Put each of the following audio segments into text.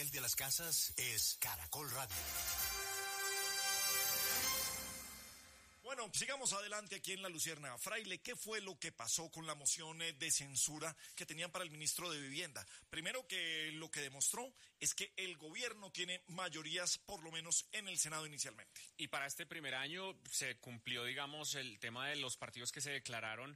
Fiel de las Casas es Caracol Radio. Bueno, sigamos adelante aquí en La Luciérnaga. Fraile, ¿qué fue lo que pasó con la moción de censura que tenían para el ministro de Vivienda? Primero, que lo que demostró es que el gobierno tiene mayorías, por lo menos en el Senado inicialmente. Y para este primer año se cumplió, digamos, el tema de los partidos que se declararon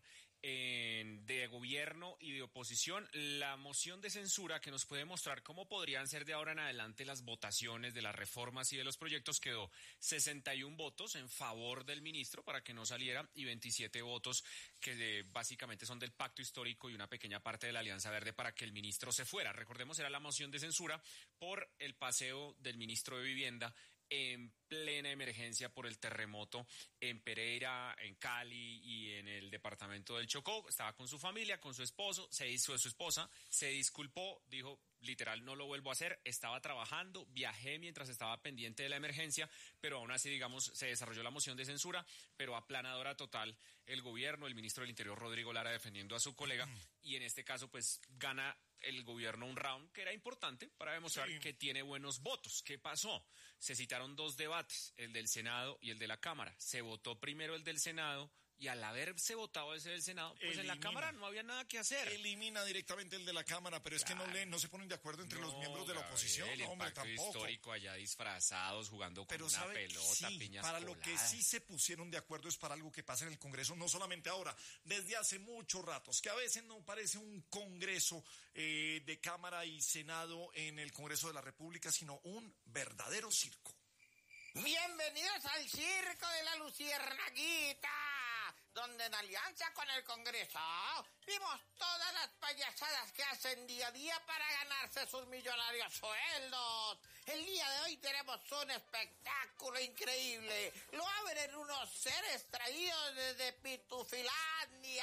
de gobierno y de oposición. La moción de censura, que nos puede mostrar cómo podrían ser de ahora en adelante las votaciones de las reformas y de los proyectos, quedó 61 votos en favor del ministro para que no saliera y 27 votos que básicamente son del pacto histórico y una pequeña parte de la Alianza Verde para que el ministro se fuera. Recordemos, era la moción de censura por el paseo del ministro de Vivienda en plena emergencia por el terremoto en Pereira, en Cali y en el departamento del Chocó. Estaba con su familia, con su esposo, su esposa, se disculpó, dijo literal, no lo vuelvo a hacer, estaba trabajando, viajé mientras estaba pendiente de la emergencia, pero aún así, digamos, se desarrolló la moción de censura, pero aplanadora total el gobierno, el ministro del Interior, Rodrigo Lara, defendiendo a su colega, y en este caso, pues, gana el gobierno un round que era importante para demostrar que tiene buenos votos. ¿Qué pasó? Se citaron dos debates, el del Senado y el de la Cámara. Se votó primero el del Senado y al haberse votado ese del Senado, pues en la Cámara no había nada que hacer. Elimina directamente el de la Cámara, pero es que no se ponen de acuerdo entre los miembros de la oposición. El impacto tampoco. Histórico allá disfrazados, jugando con una pelota, piñas para coladas. Lo que sí se pusieron de acuerdo es para algo que pasa en el Congreso, no solamente ahora, desde hace muchos ratos, que a veces no parece un Congreso de Cámara y Senado en el Congreso de la República, sino un verdadero circo. Bienvenidos al circo de la Luciernaguita, donde en alianza con el Congreso vimos todas las payasadas que hacen día a día para ganarse sus millonarios sueldos. El día de hoy tenemos un espectáculo increíble. Lo abren unos seres traídos desde Pitufilandia.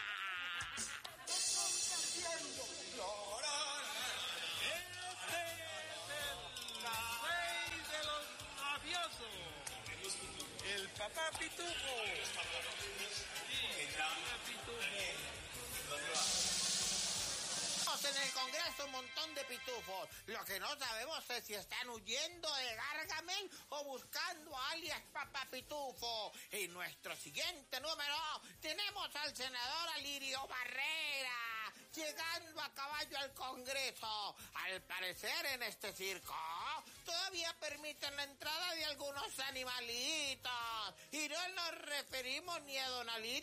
¿Qué están haciendo? El papá Pitufo. En el Congreso un montón de pitufos. Lo que no sabemos es si están huyendo de Gargamel o buscando a alias Papá Pitufo. En nuestro siguiente número tenemos al senador Alirio Barrera llegando a caballo al Congreso. Al parecer en este circo todavía permiten la entrada de algunos animalitos. Y no nos referimos ni a don Alirio